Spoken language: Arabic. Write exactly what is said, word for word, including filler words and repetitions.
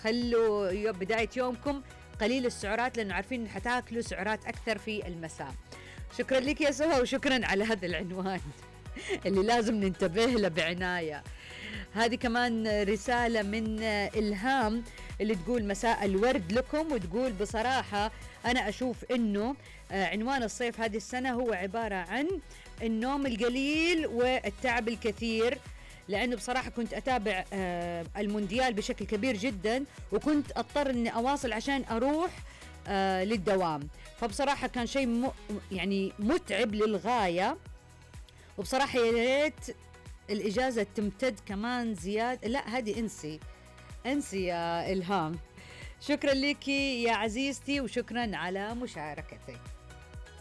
خلوا يو- بداية يومكم قليل السعرات، لأنه عارفين إن حتاكلوا سعرات أكثر في المساء. شكرا لك يا سهى، وشكرا على هذا العنوان اللي لازم ننتبه له بعناية. هذه كمان رسالة من إلهام اللي تقول مساء الورد لكم، وتقول بصراحة أنا أشوف إنه عنوان الصيف هذه السنة هو عبارة عن النوم القليل والتعب الكثير، لأنه بصراحة كنت أتابع المونديال بشكل كبير جدا، وكنت أضطر إني أواصل عشان أروح للدوام، فبصراحة كان شيء م... يعني متعب للغاية. وبصراحة يا ريت الإجازة تمتد كمان زيادة. لا هذه انسي انسي يا إلهام. شكرا لك يا عزيزتي، وشكرا على مشاركتك.